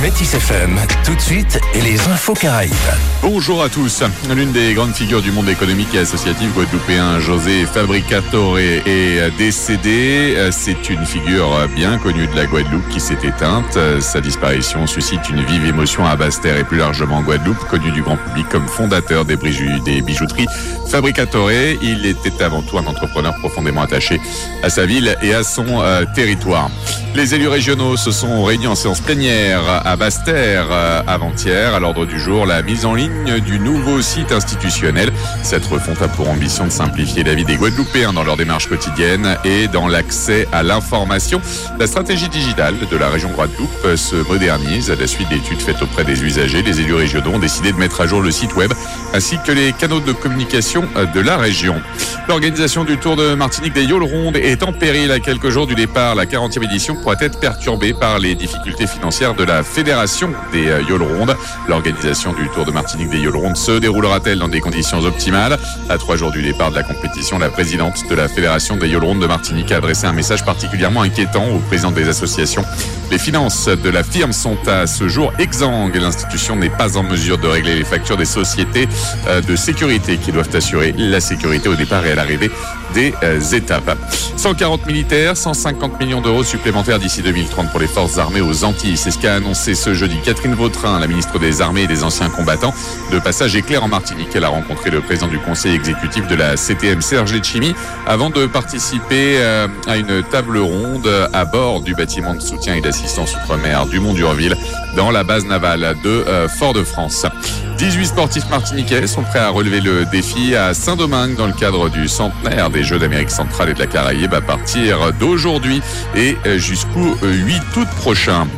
Métis FM, tout de suite, et les infos Caraïbes. Bonjour à tous. L'une des grandes figures du monde économique et associatif guadeloupéen, José Fabricatore, est décédé. C'est une figure bien connue de la Guadeloupe qui s'est éteinte. Sa disparition suscite une vive émotion à Basse-Terre et plus largement en Guadeloupe, connu du grand public comme fondateur des bijouteries Fabricatore. Il était avant tout un entrepreneur profondément attaché à sa ville et à son territoire. Les élus régionaux se sont réunis en séance plénière à Basse-Terre avant-hier. À l'ordre du jour, la mise en ligne du nouveau site institutionnel. Cette refonte a pour ambition de simplifier la vie des Guadeloupéens dans leur démarche quotidienne et dans l'accès à l'information. La stratégie digitale de la région Guadeloupe se modernise. À la suite d'études faites auprès des usagers, les élus régionaux ont décidé de mettre à jour le site web ainsi que les canaux de communication de la région. L'organisation du Tour de Martinique des Yoles Rondes est en péril à quelques jours du départ. La 40e édition pourrait être perturbée par les difficultés financières de la Fédération des Yoles Rondes. L'organisation du Tour de Martinique des Yoles Rondes se déroulera-t-elle dans des conditions optimales? À 3 jours du départ de la compétition, la présidente de la Fédération des Yoles Rondes de Martinique a adressé un message particulièrement inquiétant aux présidents des associations. Les finances de la firme sont à ce jour exsangues et l'institution n'est pas en mesure de régler les factures des sociétés de sécurité qui doivent assurer la sécurité au départ et à l'arrivée des étapes. 140 militaires, 150 millions d'euros supplémentaires d'ici 2030 pour les forces armées aux Antilles. C'est ce qu'a annoncé ce jeudi Catherine Vautrin, la ministre des Armées et des Anciens Combattants. De passage éclair en Martinique, elle a rencontré le président du conseil exécutif de la CTM, Serge Letchimy, avant de participer à une table ronde à bord du bâtiment de soutien et d'assistance outre-mer du Mont-Durville dans la base navale de Fort-de-France. 18 sportifs martiniquais sont prêts à relever le défi à Saint-Domingue dans le cadre du centenaire des Jeux d'Amérique centrale et de la Caraïbe à partir d'aujourd'hui et jusqu'au 8 août prochain.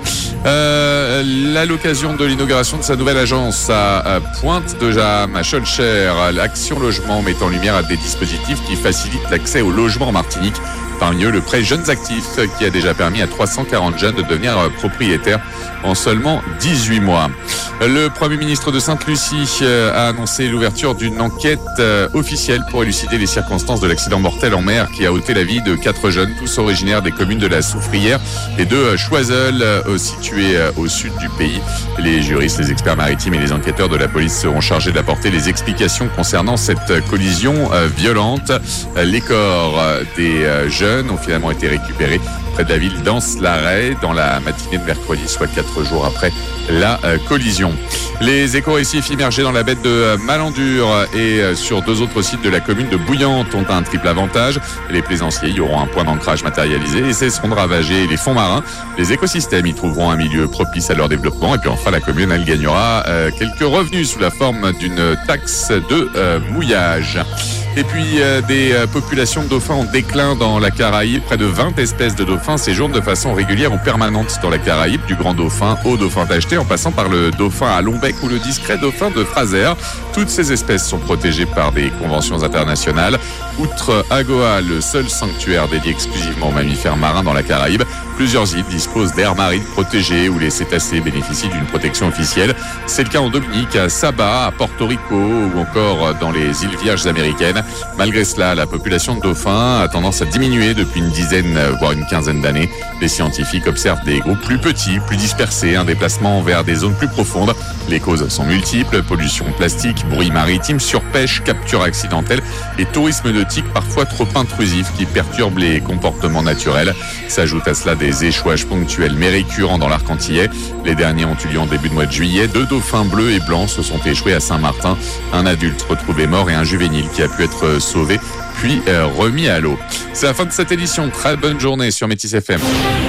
À l'occasion de l'inauguration de sa nouvelle agence à Pointe-de-Jam, à Schœlcher, l'Action Logement met en lumière des dispositifs qui facilitent l'accès au logement en Martinique. Parmi eux, le prêt Jeunes Actifs qui a déjà permis à 340 jeunes de devenir propriétaires en seulement 18 mois. Le Premier ministre de Sainte-Lucie a annoncé l'ouverture d'une enquête officielle pour élucider les circonstances de l'accident mortel en mer qui a ôté la vie de 4 jeunes, tous originaires des communes de la Soufrière et de Choiseul, situées au sud du pays. Les juristes, les experts maritimes et les enquêteurs de la police seront chargés d'apporter les explications concernant cette collision violente. Les corps des jeunes ont finalement été récupérés près de la ville d'Anse-Larrey dans la matinée de mercredi, soit 4 jours après la collision. Les éco-récifs immergés dans la baie de Malandure et sur 2 autres sites de la commune de Bouillante ont un triple avantage. Les plaisanciers y auront un point d'ancrage matérialisé et cesseront de ravager les fonds marins. Les écosystèmes y trouveront un milieu propice à leur développement. Et puis enfin, la commune, elle gagnera quelques revenus sous la forme d'une taxe de mouillage. Et puis, des populations de dauphins en déclin dans la Caraïbe. Près de 20 espèces de dauphins séjournent de façon régulière ou permanente dans la Caraïbe, du grand dauphin au dauphin tacheté, en passant par le dauphin à long bec ou le discret dauphin de Fraser. Toutes ces espèces sont protégées par des conventions internationales. Outre Agoa, le seul sanctuaire dédié exclusivement aux mammifères marins dans la Caraïbe, plusieurs îles disposent d'aires marines protégées où les cétacés bénéficient d'une protection officielle. C'est le cas en Dominique, à Saba, à Porto Rico ou encore dans les îles Vierges américaines. Malgré cela, la population de dauphins a tendance à diminuer depuis une dizaine, voire une quinzaine d'années. Les scientifiques observent des groupes plus petits, plus dispersés, un déplacement vers des zones plus profondes. Les causes sont multiples: pollution plastique, bruit maritime, surpêche, capture accidentelle et tourisme nautique parfois trop intrusif qui perturbe les comportements naturels. S'ajoutent à cela des échouages ponctuels mais récurrents dans l'arc antillais. Les derniers ont eu lieu en début de mois de juillet. 2 dauphins bleus et blancs se sont échoués à Saint-Martin. Un adulte retrouvé mort et un juvénile qui a pu être sauvé puis remis à l'eau. C'est la fin de cette édition. Très bonne journée sur Métis FM.